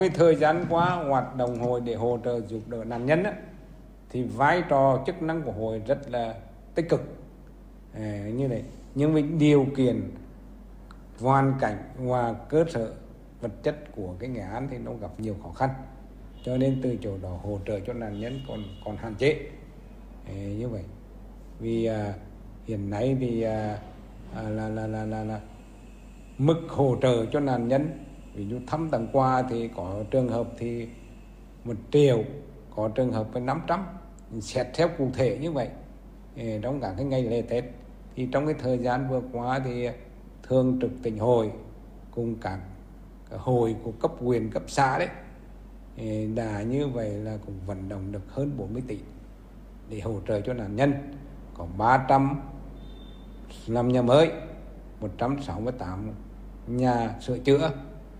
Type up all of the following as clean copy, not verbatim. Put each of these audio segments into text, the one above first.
Cái thời gian qua hoạt động hội để hỗ trợ giúp đỡ nạn nhân á, thì vai trò chức năng của hội rất là tích cực như này, nhưng với điều kiện hoàn cảnh và cơ sở vật chất của cái Nghệ An thì nó gặp nhiều khó khăn, cho nên từ chỗ đó hỗ trợ cho nạn nhân còn hạn chế như vậy. Vì hiện nay thì là mức hỗ trợ cho nạn nhân, ví dụ thăm tặng quà thì có trường hợp thì 1 triệu, có trường hợp với 500, xét theo cụ thể như vậy trong cả cái ngày lễ Tết. Thì trong cái thời gian vừa qua thì thường trực tỉnh hội cùng các hội của cấp huyện cấp xã đấy đã như vậy là cũng vận động được hơn 40 tỷ để hỗ trợ cho nạn nhân. Có 300 làm nhà mới, 168 nhà sửa chữa,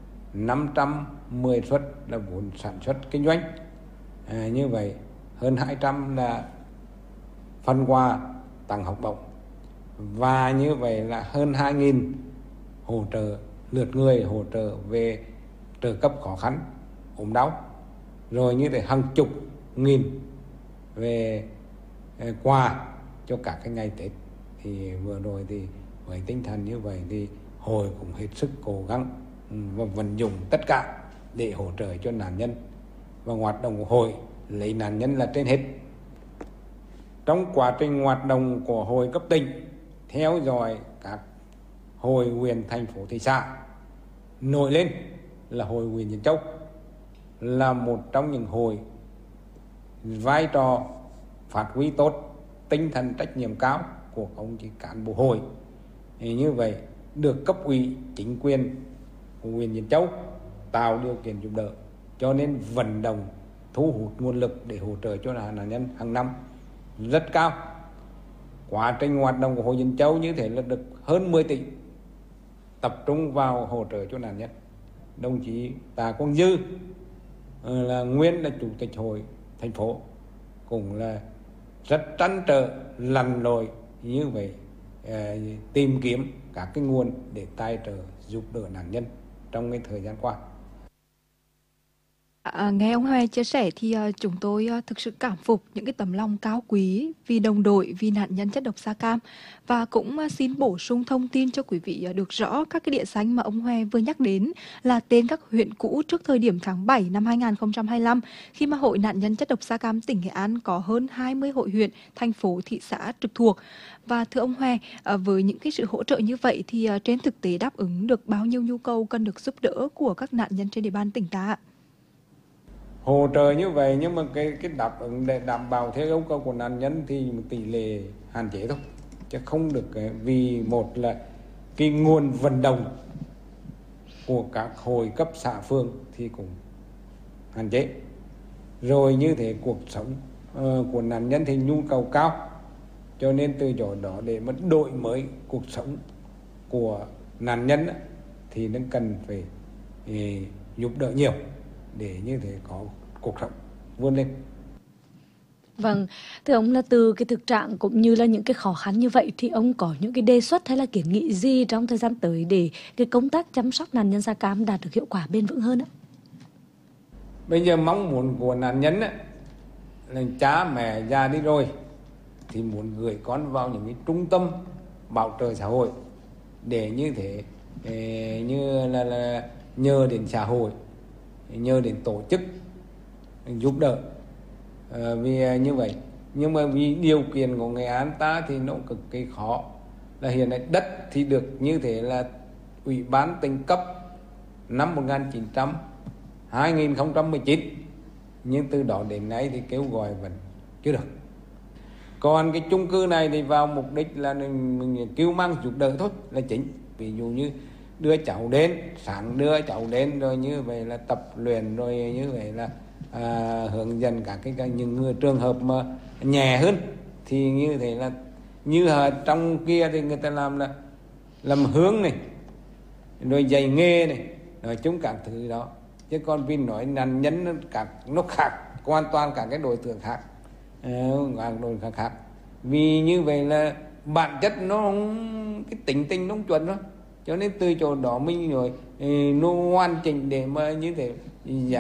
510 suất là vốn sản xuất kinh doanh. Như vậy hơn 200 là phần quà tặng học bổng, và như vậy là hơn 2.000 hỗ trợ lượt người, hỗ trợ về trợ cấp khó khăn ốm đau, rồi như thế hàng chục nghìn về quà cho các cái ngày Tết. Thì vừa rồi thì với tinh thần như vậy thì hội cũng hết sức cố gắng và vận dụng tất cả để hỗ trợ cho nạn nhân, và hoạt động của hội lấy nạn nhân là trên hết. Trong quá trình hoạt động của hội cấp tỉnh, theo dõi các hội huyện, thành phố, thị xã, nổi lên là hội huyện Diễn Châu là một trong những hội vai trò phát huy tốt tinh thần trách nhiệm cao của ông chỉ cán bộ hội. Như vậy được cấp ủy chính quyền của huyện Diễn Châu tạo điều kiện giúp đỡ, cho nên vận động thu hút nguồn lực để hỗ trợ cho nạn nhân hàng năm rất cao. Quá trình hoạt động của hội Diễn Châu như thế là được hơn 10 tỷ tập trung vào hỗ trợ cho nạn nhân. Đồng chí Tạ Quang Dư là nguyên là chủ tịch hội thành phố cũng là rất trăn trở lặn lội như vậy, tìm kiếm các cái nguồn để tài trợ giúp đỡ nạn nhân trong cái thời gian qua. Nghe ông Hoè chia sẻ thì chúng tôi thực sự cảm phục những cái tấm lòng cao quý vì đồng đội, vì nạn nhân chất độc da cam, và cũng xin bổ sung thông tin cho quý vị được rõ các cái địa danh mà ông Hoè vừa nhắc đến là tên các huyện cũ trước thời điểm tháng 7 năm 2025, khi mà Hội Nạn nhân chất độc da cam tỉnh Nghệ An có hơn 20 hội huyện, thành phố, thị xã trực thuộc. Và thưa ông Hoè, với những cái sự hỗ trợ như vậy thì trên thực tế đáp ứng được bao nhiêu nhu cầu cần được giúp đỡ của các nạn nhân trên địa bàn tỉnh ta ạ? Hỗ trợ như vậy nhưng mà cái đáp ứng để đảm bảo theo yêu cầu của nạn nhân thì tỷ lệ hạn chế thôi, chứ không được, vì một là cái nguồn vận động của các hội cấp xã phường thì cũng hạn chế, rồi như thế cuộc sống của nạn nhân thì nhu cầu cao, cho nên từ chỗ đó để mà đổi mới cuộc sống của nạn nhân thì nó cần phải giúp đỡ nhiều để như thế có cuộc sống vươn lên. Vâng, thưa ông, là từ cái thực trạng cũng như là những cái khó khăn như vậy thì ông có những cái đề xuất hay là kiến nghị gì trong thời gian tới để cái công tác chăm sóc nạn nhân da cam đạt được hiệu quả bền vững hơn ạ? Bây giờ mong muốn của nạn nhân là cha mẹ già đi rồi thì muốn gửi con vào những cái trung tâm bảo trợ xã hội để như thế như là nhờ đến xã hội, nhờ đến tổ chức giúp đỡ, vì như vậy. Nhưng mà vì điều kiện của Nghệ An ta thì nó cực kỳ khó, là hiện nay đất thì được như thế là ủy ban tỉnh cấp năm 2019, nhưng từ đó đến nay thì kêu gọi vẫn chưa được. Còn cái chung cư này thì vào mục đích là mình kêu mang giúp đỡ thôi là chính. Ví dụ như đưa cháu đến, sáng đưa cháu đến rồi như vậy là tập luyện, rồi như vậy là hướng dẫn các những người trường hợp mà nhẹ hơn thì như thế là như trong kia thì người ta làm hướng này, rồi dạy nghề này, nói chung các thứ đó. Chứ còn vì nói nạn nhân nó khác hoàn toàn cả cái đối tượng khác, khác. Vì như vậy là bản chất nó cái tính tình nó không chuẩn đó, cho nên từ chỗ đó mình rồi nó hoàn chỉnh để mà như thế